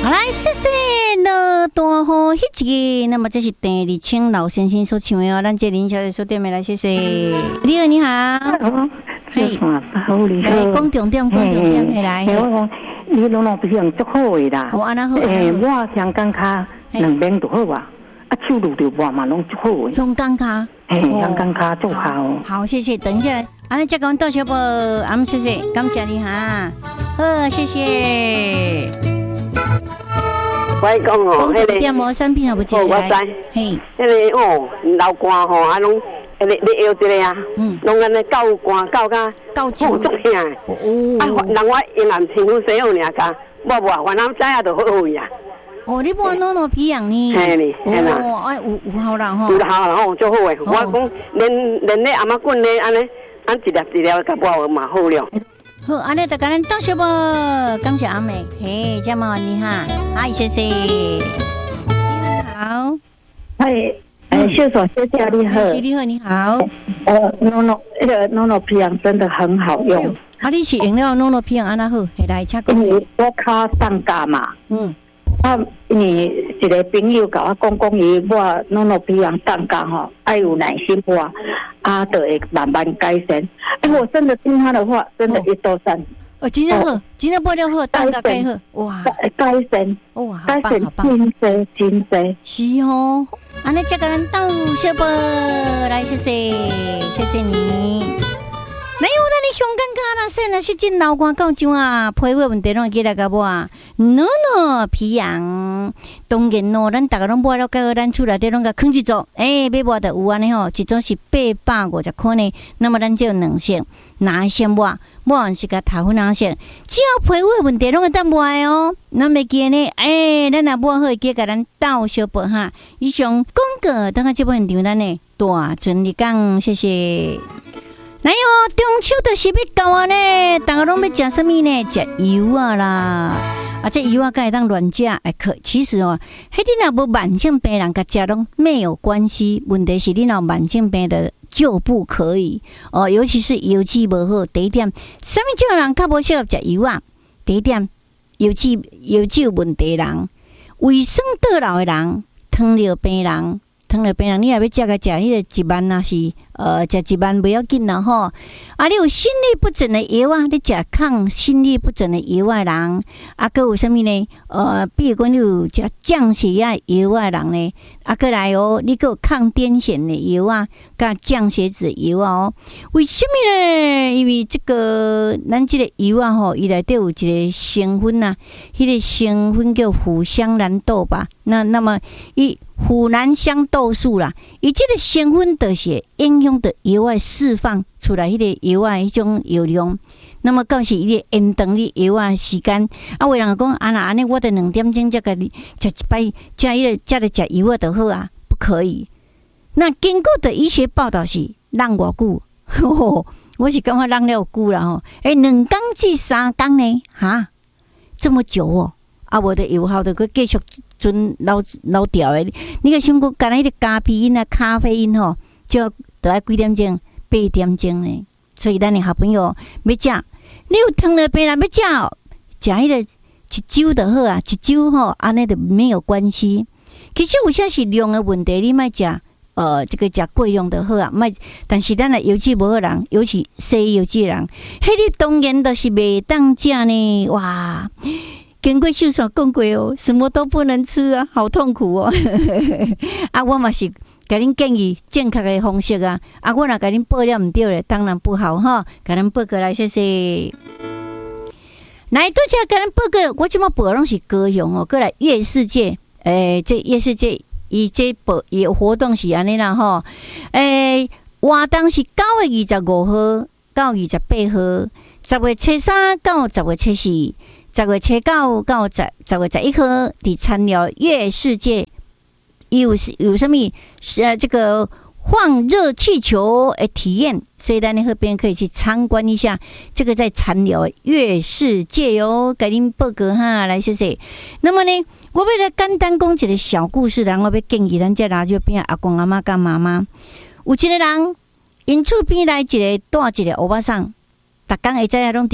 好来，谢谢乐大河迄一个，那么这是邓丽青老先生所唱的哦，咱这林小姐所点的来，谢谢。你好，你好， 嘿，好，你好， 来讲重点，讲重点，回来。 你拢拢皮用足好的啦， 我安那好， 我香港卡两边都好啊，手路就话嘛拢足好的。 香港卡， 香港卡足好。 好，谢谢。等一下，安尼再讲到小宝，谢谢，感谢你哈。好，谢谢。 我讲哦， 迄个点毛产品也不接来， 嘿， 迄个哦，流汗吼，啊拢，你摇一个啊，拢安尼搞汗搞甲搞足痛，啊，人我因男皮肤洗好尔噶，我咱知影就好去啊。 哦，你摸诺诺皮痒呢？ 嘿哩，嘿啦， 哎，有效啦吼， 有效啦吼，足好诶。我讲连咧阿妈棍咧安尼，一粒一粒甲我嘛好了。 好，安尼就跟咱到小宝，感谢阿美，嘿，这么你哈，阿姨谢谢，你好， 嘿，秀嫂谢谢你好， 你好，你好， 诺皮养真的很好用， 你是用了诺皮养安那好，回来请讲， 因为我卡上架嘛，因为一个朋友甲我讲伊我诺皮养上架吼，爱有耐心我。就会慢慢改善。我真的听他的话，真的一多善。 真的好，真的不了好，大家改好，哇， 改善， 哇， 改善真多真多。 是哦，安尼这个人到小宝来，谢谢，谢谢你。哪有咱你香港卡啦？说那是真老官讲怎啊？皮肤问题拢记来个无啊？诺皮痒，当然咯，咱大家拢买了，改咱厝内底拢甲放一组，买买的有安尼吼，一组是850块呢。那么咱就有2色，哪一色买？买是甲头粉红色，只要皮肤问题拢会当买哦。咱袂记呢，咱若买好，记甲咱到小宝哈。以上广告，等下这部现场咱呢大尊你讲，谢谢。哪有中秋就是要到啊呢？大家拢要食什么呢？食油啊啦！这油啊，敢会当乱食？其实哦，迄你若无慢性病人甲食拢没有关系。问题是你若慢性病的就不可以哦，尤其是油脂无好。第一点，什么种人较无适合食油啊？第一点，油脂有问题的人，胃酸倒流的人，糖尿病人。你也要食个食迄个1万那是食1万不要紧啦吼。你有心律不整的药啊，你食抗心律不整的药的人，还有什么呢？比如讲你有食降血压药的人呢，过来哦，你有抗癫痫的药啊，甲降血脂药啊哦。为什么呢？因为这个咱这个药啊吼，伊内底有一个成分啊，迄个成分叫脯香兰豆吧。那么伊脯兰香豆素啦，伊这个成分就是影响的药的释放出来，迄个药啊，迄种药量。那么到时伊个延长你药啊时间。有人讲那安尼，我得2点钟才甲你食一摆，才来食药啊就好啊，不可以。那经过的医学报道是让偌久？我是感觉让了久啦吼。2天至3天呢？哈，这么久哦。无的有效的佮继续存老调的，你个想讲干那个咖啡因啊、咖啡因吼，就要几点钟？8点钟呢。所以咱的好朋友要食，你有糖尿病人要食哦，食迄个一周就好啊，一周吼安尼就没有关系。其实有些是量的问题，你莫食这个食过量就好啊，莫。但是咱的油脂无好人，尤其西油脂的人，迄个当然都是袂当食呢。哇！经过秀嫂讲过哦，什么都不能吃啊，好痛苦哦。我嘛是给恁建议正确的方式啊。我若给恁报了唔对咧，当然不好哈。给恁报过来，谢谢。来，多谢给恁报过，我即马报拢是高雄哦。过来月世界，这月世界伊这报伊活动是安尼啦吼。活动是9月25号到28号，10月初3到10月初4。10月初9到10月11号，伫参聊月世界有什么？这个放热气球的体验，所以咱那边可以去参观一下。这个在参聊月世界哦，给您报告哈，来谢谢。那么呢，我要来简单讲一个小故事，然后我要建议咱这radio就边阿公阿妈跟妈妈，有一个人，因厝边来一个带一个欧巴桑，逐工下早拢伫因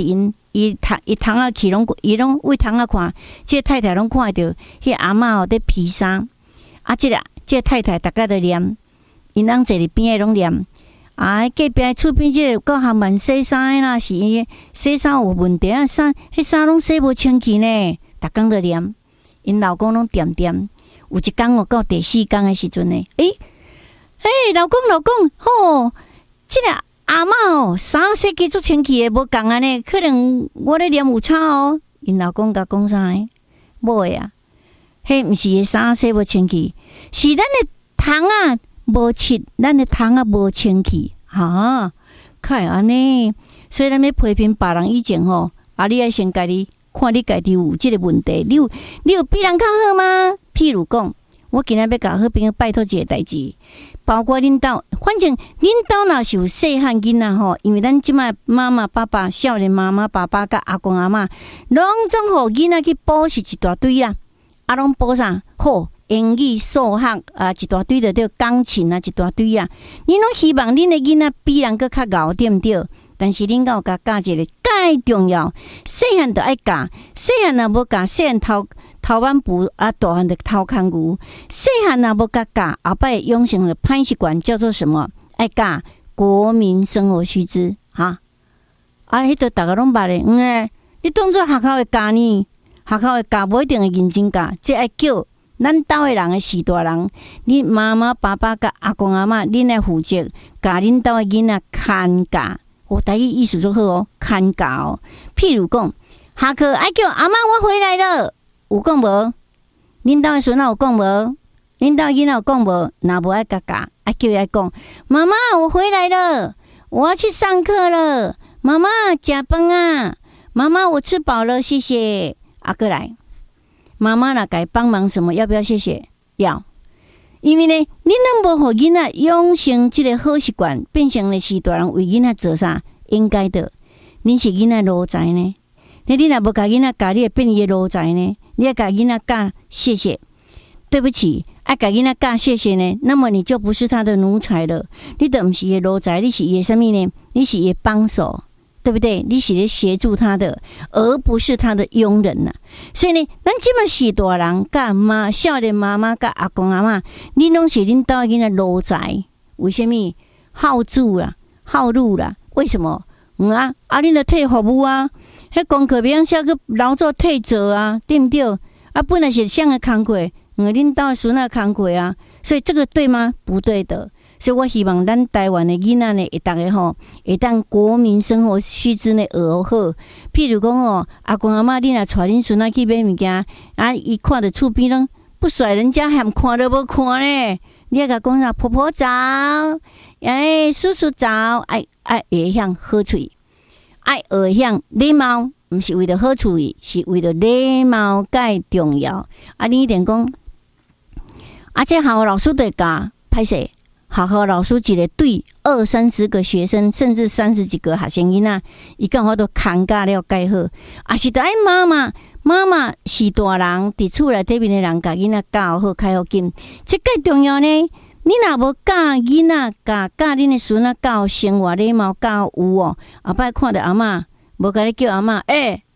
伊窗仔去伊拢为窗仔看，这太太拢看到迄阿嬷伫披衫，啊，这太太大概都念，因翁坐伫边诶拢念。隔壁厝边即个教学门洗衫啦，是伊洗衫有问题啊，迄衫拢洗无清气呢，逐工都念。因老公拢点点，有一工到第4工诶时阵呢，老公，吼，即个阿嬷衫洗起足清气诶，无共安尼，可能我咧念有差哦。因老公甲讲啥呢？无诶啊，迄毋是衫洗无清气，是咱诶窗啊。无切，咱的窗啊无清气，哈，看安尼，所以咱要批评别人以前吼，你爱先家己看你家己有即个问题，你有比人较好吗？譬如讲，我今仔要甲好朋友拜托一个代志，包括恁兜，反正恁兜若是有细汉囡仔吼，因为咱即摆妈妈爸爸、少年妈妈爸爸甲阿公阿嬷，拢总互囡仔去补习一大堆啦，拢补啥好？英语、数学一大堆的，对钢琴一大堆啊！你拢希望恁的囡仔比人搁较敖，对毋对？但是恁有甲教一个介重要，细汉就爱教，细汉若无教，细汉头晚步大汉就偷看牛。细汉若无教，后摆养成了歹习惯，叫做什么？爱教国民生活须知哈！迄个大家拢捌咧，你当作学校会教呢？学校会教无一定会认真教，即爱叫。咱兜诶人诶是大人，你妈妈、爸爸甲阿公阿嬷，恁来负责教恁兜诶囡仔看教。台语意思就好哦，看教哦。譬如讲，下课爱叫阿嬷我回来了，有讲无？恁兜诶孙仔有讲无？恁兜囡仔有讲无？若无爱教，爱叫伊爱讲，妈妈我回来了，我要去上课了。妈妈食饭啊，妈妈我吃饱了，谢谢。过来。妈妈若该帮忙什么？要不要谢谢？要，因为呢，你若无互囡仔养成这个好习惯，变成了是大人为囡仔做啥？应该的，你是囡仔奴才呢？你若无甲囡仔教，你会变伊的奴才呢？你要甲囡仔教谢谢，对不起，爱甲囡仔教谢谢呢？那么你就不是他的奴才了，你就不是伊的奴才，你是伊的什么呢？你是伊的帮手。对不对？你是咧协助他的，而不是他的佣人呐。所以呢，咱即么是大人甲妈、少年妈妈甲阿公阿嬷，你拢是恁兜囡仔奴才。为什么？好主啦，好路啦？为什么？恁著退服务啊，迄功课别样写个劳作退责啊，对不对？本来是像个工课，恁兜孙仔工课啊，所以这个对吗？不对的。所以我希望咱台湾的囡仔呢，会大家吼，会当国民生活须知呢学好。譬如讲阿公阿嬷，你若带恁孙仔去买物件，伊看到厝边拢不甩人家，还看都无看呢。你要甲讲啥？婆婆早，叔叔早，爱会向好喙，爱会向礼貌，毋是为了好喙，是为了礼貌介重要。你一定讲，这好老师对教，歹势。学校老师一个对20-30个学生，甚至30几个学生囡仔，伊讲我都看教了介好，是得爱妈妈是大人，伫厝内底面的人，甲囡仔教好开好紧，这介重要呢。你若无教囡仔，教恁的孙仔教生活礼貌教有哦，后摆看到阿嬷，无甲你叫阿嬷，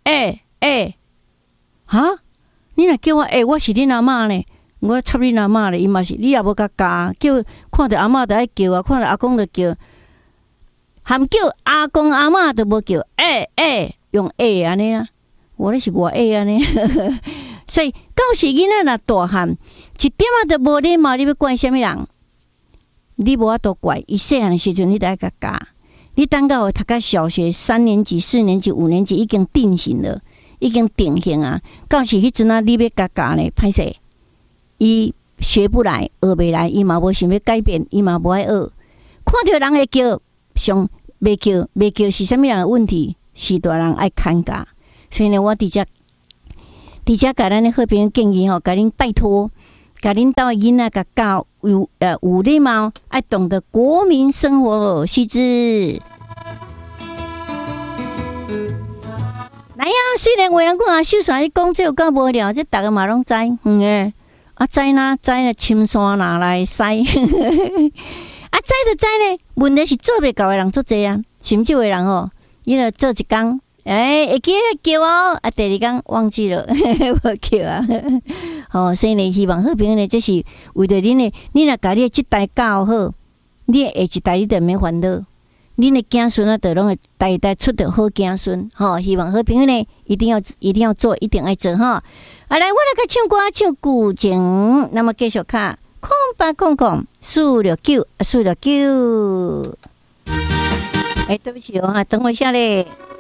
你若叫我我是恁阿嬷呢？我插你阿嬷咧，伊嘛是你也无甲教，叫看到阿嬷就爱叫啊，看到阿公就叫，含叫阿公阿嬷都无叫，用安尼啊，我咧是外安尼，所以到时囡仔若大汉，一点都无礼貌，你要怪什么人？你无法度怪，伊细汉的时阵你得爱甲教，你等到读到小学3年级、4年级、5年级已经定型了，已经定型啊，到时迄阵啊，你要甲教呢，歹势。伊学不来，学不来，伊嘛无想要改变，伊嘛无爱学。看到人会叫，上袂叫是啥物样的问题？是大人爱看教。所以呢，我伫遮甲咱的好朋友建议吼，甲恁拜托，甲恁兜囡仔甲教有礼貌，爱懂得国民生活须知。来呀，虽然有人讲秀才你讲这有够无聊，这大家嘛拢知，知哪深山哪来使？知就知呢。问题是做袂到的人足济啊，甚至有的人伊著做一工， 会记得叫哦，第二天忘记了，无叫啊。所以呢，希望好朋友呢，这是为着恁呢，你若家己这代教好，你下一代你就免烦恼，恁的子孙啊，就拢会代代出着好子孙。希望好朋友呢，一定要做，一定要做哈。来，我来个唱歌唱古情，那么继续看0800469469。对不起哦，等我一下嘞。